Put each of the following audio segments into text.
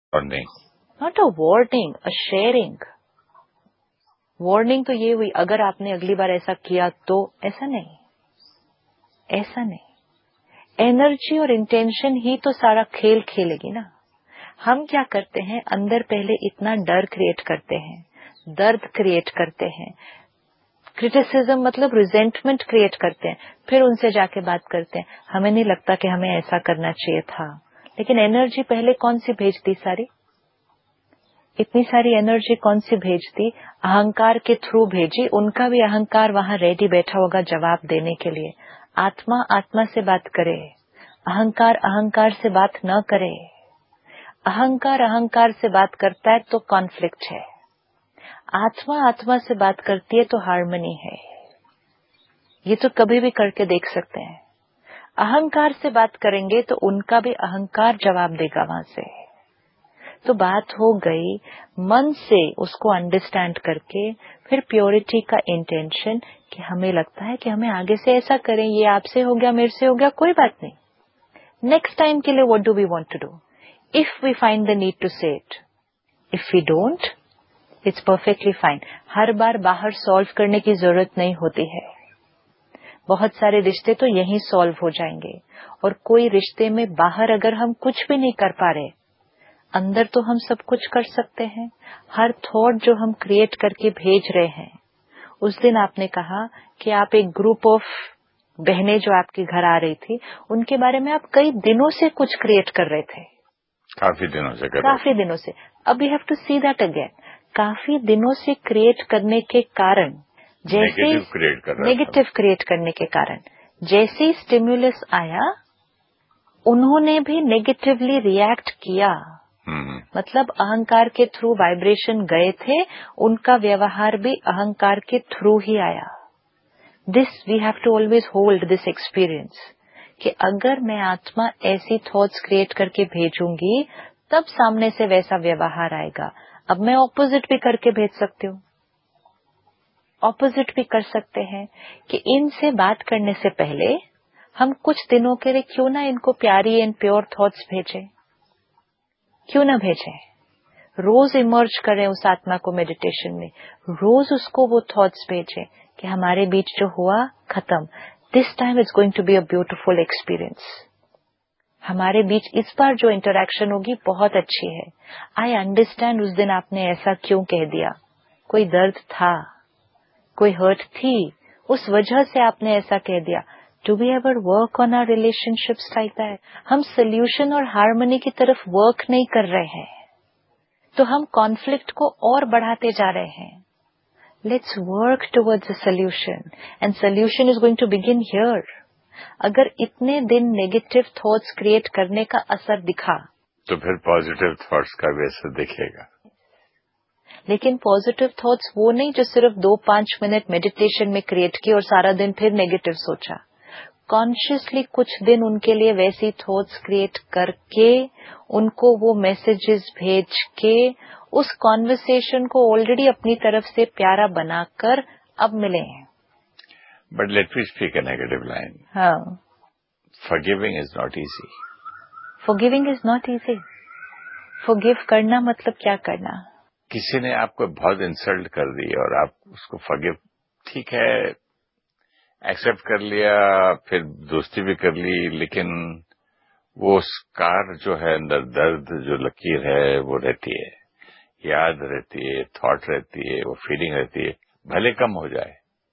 Warning, not a warning, a sharing. Warning तो ये हुई अगर आपने अगली बार ऐसा किया तो, ऐसा नहीं, ऐसा नहीं। एनर्जी और इंटेंशन ही तो सारा खेल खेलेगी ना। हम क्या करते हैं, अंदर पहले इतना डर क्रिएट करते हैं, दर्द क्रिएट करते हैं, क्रिटिसिज्म मतलब रिजेंटमेंट क्रिएट करते हैं, फिर उनसे जाके बात करते हैं, हमें नहीं लगता कि हमें ऐसा करना चाहिए था। लेकिन एनर्जी पहले कौन सी भेजती, सारी इतनी सारी एनर्जी कौन सी भेजती? अहंकार के थ्रू भेजी। उनका भी अहंकार वहां रेडी बैठा होगा जवाब देने के लिए। आत्मा आत्मा से बात करे, अहंकार अहंकार से बात न करे। अहंकार अहंकार से बात करता है तो कॉन्फ्लिक्ट है, आत्मा आत्मा से बात करती है तो हार्मनी है। ये तो कभी भी करके देख सकते हैं। अहंकार से बात करेंगे तो उनका भी अहंकार जवाब देगा वहां से। तो बात हो गई मन से, उसको अंडरस्टैंड करके, फिर प्योरिटी का इंटेंशन कि हमें लगता है कि हमें आगे से ऐसा करें, ये आपसे हो गया, मेरे से हो गया, कोई बात नहीं, नेक्स्ट टाइम के लिए what do we want to do if we find the need to से it. If we don't, it's perfectly fine. हर बार बाहर सॉल्व करने की जरूरत नहीं होती है। बहुत सारे रिश्ते तो यहीं सॉल्व हो जाएंगे। और कोई रिश्ते में बाहर अगर हम कुछ भी नहीं कर पा रहे, अंदर तो हम सब कुछ कर सकते हैं। हर थॉट जो हम क्रिएट करके भेज रहे हैं, उस दिन आपने कहा कि आप एक ग्रुप ऑफ बहनें जो आपके घर आ रही थी, उनके बारे में आप कई दिनों से कुछ क्रिएट कर रहे थे। काफी दिनों से कर काफी दिनों से। अब you have to see that again. काफी दिनों से क्रिएट करने के कारण, जैसे नेगेटिव क्रिएट करने के कारण, जैसे ही स्टिम्युलस आया उन्होंने भी नेगेटिवली रिएक्ट किया। मतलब अहंकार के थ्रू वाइब्रेशन गए थे, उनका व्यवहार भी अहंकार के थ्रू ही आया। This we have to always hold this experience कि अगर मैं आत्मा ऐसी थॉट्स क्रिएट करके भेजूंगी तब सामने से वैसा व्यवहार आएगा। अब मैं ऑपोजिट भी करके भेज सकती हूँ, ऑपोजिट भी कर सकते हैं कि इनसे बात करने से पहले हम कुछ दिनों के लिए क्यों ना इनको प्यारी एंड प्योर थॉट्स भेजें, क्यों ना भेजें। रोज इमर्ज करें उस आत्मा को मेडिटेशन में, रोज उसको वो थॉट्स भेजें कि हमारे बीच जो हुआ खत्म, this time it's going to be a beautiful experience. हमारे बीच इस बार जो इंटरेक्शन होगी बहुत अच्छी है। आई अंडरस्टैंड उस दिन आपने ऐसा क्यों कह दिया, कोई दर्द था, कोई हर्ट थी, उस वजह से आपने ऐसा कह दिया। Do we ever work on our relationships like that? हम सोल्यूशन और हार्मनी की तरफ वर्क नहीं कर रहे हैं, तो हम कॉन्फ्लिक्ट को और बढ़ाते जा रहे हैं। Let's work towards a solution and solution is going to begin here. अगर इतने दिन नेगेटिव थॉट्स क्रिएट करने का असर दिखा तो फिर पॉजिटिव थॉट्स का भी असर दिखेगा। लेकिन पॉजिटिव थॉट्स वो नहीं जो सिर्फ 2-5 मिनट मेडिटेशन में क्रिएट किए और सारा दिन फिर नेगेटिव सोचा। कॉन्शियसली कुछ दिन उनके लिए वैसी थॉट्स क्रिएट करके, उनको वो मैसेजेस भेज के, उस कॉन्वर्सेशन को ऑलरेडी अपनी तरफ से प्यारा बनाकर अब मिले हैं। But let me speak a negative line. हाँ, forgiving is not easy. Forgiving is not easy. Forgive करना मतलब क्या करना? किसी ने आपको बहुत इंसल्ट कर दी और आप उसको फॉरगिव, ठीक है, एक्सेप्ट कर लिया, फिर दोस्ती भी कर ली, लेकिन वो स्कार जो है अंदर, दर्द जो लकीर है वो रहती है, याद रहती है, थॉट रहती है, वो फीलिंग रहती है, भले कम हो जाए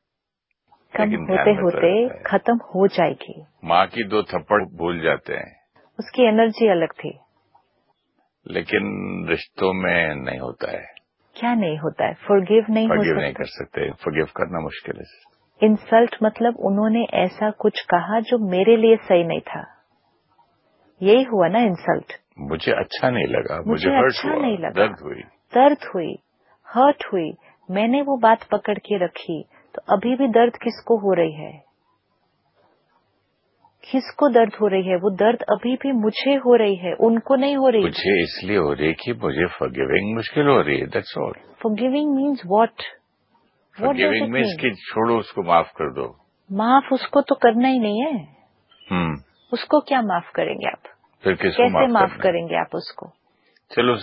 कम लेकिन होते ध्यान में तो होते रहता है। खत्म हो जाएगी। माँ की 2 थप्पड़ भूल जाते हैं, उसकी एनर्जी अलग थी। लेकिन रिश्तों में नहीं होता है। क्या नहीं होता है? फॉरगिव नहीं हो फॉरगिव सकता। नहीं कर सकते, फॉरगिव करना मुश्किल है। इंसल्ट मतलब उन्होंने ऐसा कुछ कहा जो मेरे लिए सही नहीं था, यही हुआ ना इंसल्ट। मुझे अच्छा नहीं लगा, मुझे हर्ट अच्छा हुआ, नहीं लगा, दर्द हुई, हर्ट हुई। मैंने वो बात पकड़ के रखी, तो अभी भी दर्द किसको हो रही है? किसको दर्द हो रही है? वो दर्द अभी भी मुझे हो रही है, उनको नहीं हो रही। मुझे इसलिए हो रही है कि मुझे फॉरगिविंग मुश्किल हो रही है, that's all. Forgiving means what? Forgiving means कि छोड़ो, उसको माफ कर दो। माफ उसको तो करना ही नहीं है। उसको क्या माफ करेंगे आप? फिर किसको कैसे माफ करना है? करेंगे आप उसको? चलो